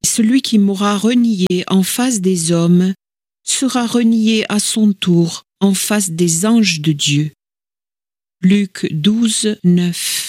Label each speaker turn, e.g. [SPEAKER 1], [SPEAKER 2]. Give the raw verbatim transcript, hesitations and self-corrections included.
[SPEAKER 1] Celui qui m'aura renié en face des hommes sera renié à son tour en face des anges de Dieu. Luc douze, neuf.